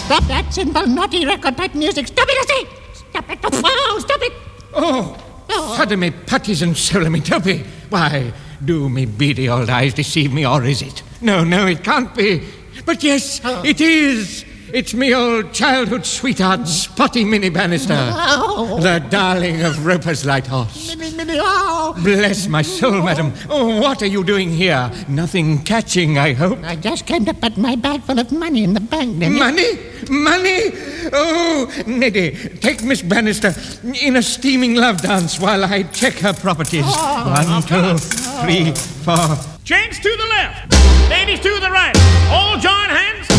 Stop that simple, naughty record-type music. Stop it, I say! Stop it! Oh, stop it! Oh, fudder me putties and solar me toppy. Why, do me beady old eyes deceive me, or is it? No, it can't be. But yes, it is. It's me old childhood sweetheart, Spotty Minnie Bannister, the darling of Roper's Light Horse. Minnie, oh! Bless my soul, madam. Oh, what are you doing here? Nothing catching, I hope. I just came to put my bag full of money in the bank, Neddy. Money? Oh, Neddy, take Miss Bannister in a steaming love dance while I check her properties. 1, 2, 3, 4. Gents to the left, ladies to the right. All join hands.